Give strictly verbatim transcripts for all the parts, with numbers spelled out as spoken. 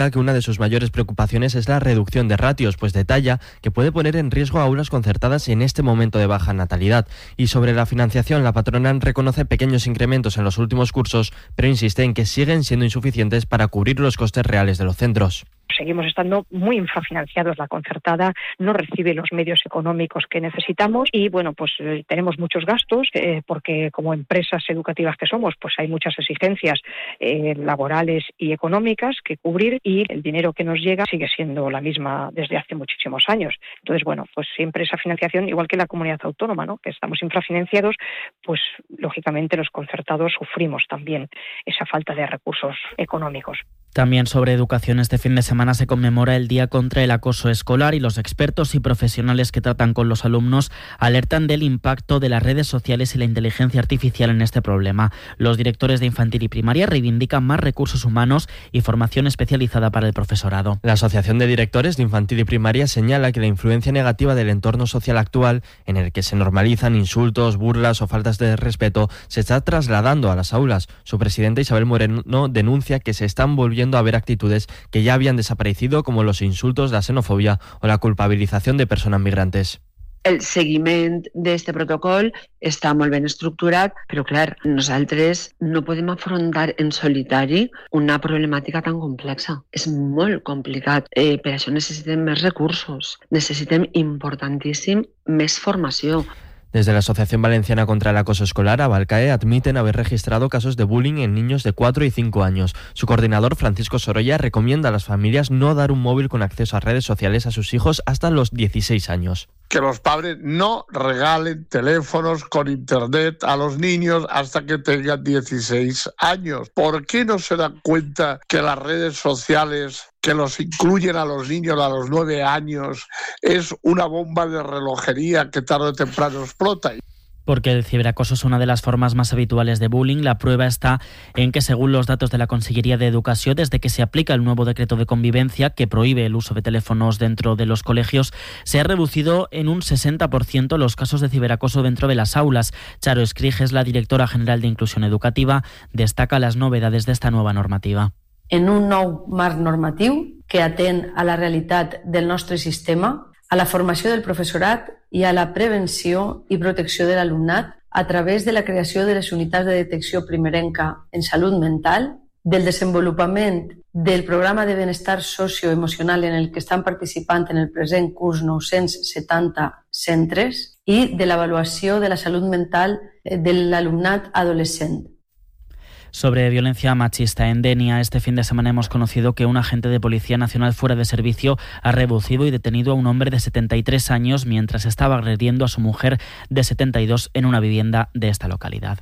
que una de sus mayores preocupaciones es la reducción de ratios, pues detalla que puede poner en riesgo a aulas concertadas en este momento de baja natalidad. Y sobre la financiación, la patronal reconoce pequeños incrementos en los últimos cursos, pero insiste en que siguen siendo insuficientes para cubrir los costes reales de los centros. Seguimos estando muy infrafinanciados. La concertada no recibe los medios económicos que necesitamos y, bueno, pues eh, tenemos muchos gastos eh, porque como empresas educativas que somos, pues hay muchas exigencias eh, laborales y económicas que cubrir y el dinero que nos llega sigue siendo la misma desde hace muchísimos años. Entonces, bueno, pues siempre esa financiación, igual que la comunidad autónoma, ¿no?, que estamos infrafinanciados, pues lógicamente los concertados sufrimos también esa falta de recursos económicos. También sobre educación, este fin de semana se conmemora el Día contra el Acoso Escolar y los expertos y profesionales que tratan con los alumnos alertan del impacto de las redes sociales y la inteligencia artificial en este problema. Los directores de infantil y primaria reivindican más recursos humanos y formación especializada para el profesorado. La Asociación de Directores de Infantil y Primaria señala que la influencia negativa del entorno social actual, en el que se normalizan insultos, burlas o faltas de respeto, se está trasladando a las aulas. Su presidenta Isabel Moreno denuncia que se están volviendo a ver actitudes que ya habían desaparecido, como los insultos, la xenofobia o la culpabilización de personas migrantes. El seguiment d'aquest protocol està molt ben estructurat, però clar, nosaltres no podem afrontar en solitari una problemàtica tan complexa. És molt complicat. Eh, per això necessitem més recursos, necessitem importantíssim més formació. Desde la Asociación Valenciana contra el Acoso Escolar, Abalcae, admiten haber registrado casos de bullying en niños de cuatro y cinco años. Su coordinador, Francisco Sorolla, recomienda a las familias no dar un móvil con acceso a redes sociales a sus hijos hasta los dieciséis años. Que los padres no regalen teléfonos con internet a los niños hasta que tengan dieciséis años. ¿Por qué no se dan cuenta que las redes sociales que los incluyen a los niños a los nueve años es una bomba de relojería que tarde o temprano explota? Porque el ciberacoso es una de las formas más habituales de bullying. La prueba está en que, según los datos de la Consellería de Educación, desde que se aplica el nuevo decreto de convivencia que prohíbe el uso de teléfonos dentro de los colegios, se ha reducido en un sesenta por ciento los casos de ciberacoso dentro de las aulas. Charo Escriges, la directora general de Inclusión Educativa, destaca las novedades de esta nueva normativa. En un nou marc normatiu que atén a la realitat del nostre sistema, a la formació del professorat i a la prevenció i protecció de l'alumnat a través de la creació de les unitats de detecció primerenca en salut mental, del desenvolupament del programa de benestar socioemocional en el que estan participant en el present curs nou-cents setanta centres i de l'avaluació de la salut mental de l'alumnat adolescent. Sobre violencia machista en Denia, este fin de semana hemos conocido que un agente de Policía Nacional fuera de servicio ha reducido y detenido a un hombre de setenta y tres años mientras estaba agrediendo a su mujer de setenta y dos en una vivienda de esta localidad.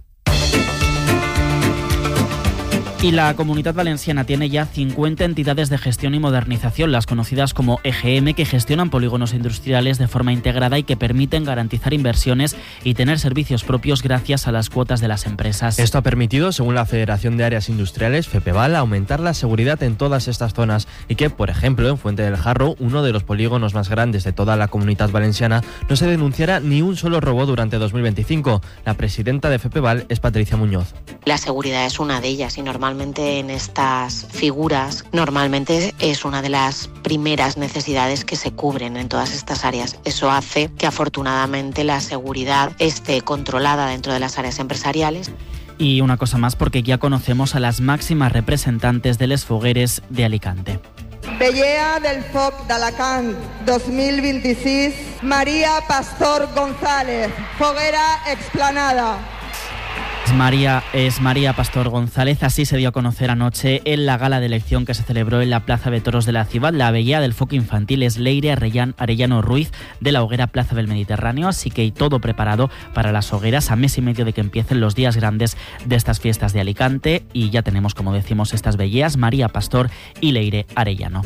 Y la Comunidad Valenciana tiene ya cincuenta entidades de gestión y modernización, las conocidas como E G M, que gestionan polígonos industriales de forma integrada y que permiten garantizar inversiones y tener servicios propios gracias a las cuotas de las empresas. Esto ha permitido, según la Federación de Áreas Industriales, FEPEVAL, aumentar la seguridad en todas estas zonas y que, por ejemplo, en Fuente del Jarro, uno de los polígonos más grandes de toda la Comunidad Valenciana, no se denunciara ni un solo robo durante dos mil veinticinco. La presidenta de FEPEVAL es Patricia Muñoz. La seguridad es una de ellas y normalmente Normalmente en estas figuras, normalmente es una de las primeras necesidades que se cubren en todas estas áreas. Eso hace que afortunadamente la seguridad esté controlada dentro de las áreas empresariales. Y una cosa más, porque ya conocemos a las máximas representantes de les fogueres de Alicante. Vellea del Foc d'Alacant dos mil veintiséis, María Pastor González, foguera explanada. María, es María Pastor González, así se dio a conocer anoche en la gala de elección que se celebró en la Plaza de Toros de la ciudad. La vellea del foco infantil es Leire Arellano Ruiz de la hoguera Plaza del Mediterráneo, así que hay todo preparado para las hogueras a mes y medio de que empiecen los días grandes de estas fiestas de Alicante y ya tenemos, como decimos, estas velleas, María Pastor y Leire Arellano.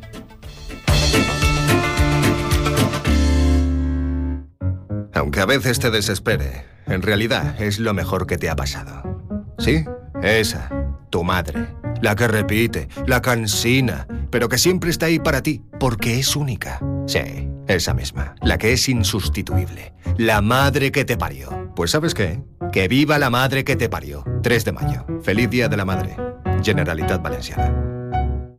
Aunque a veces te desespere, en realidad es lo mejor que te ha pasado. Sí, esa, tu madre, la que repite, la cansina, pero que siempre está ahí para ti, porque es única. Sí, esa misma, la que es insustituible, la madre que te parió. Pues ¿sabes qué? Que viva la madre que te parió. tres de mayo, feliz Día de la Madre, Generalitat Valenciana.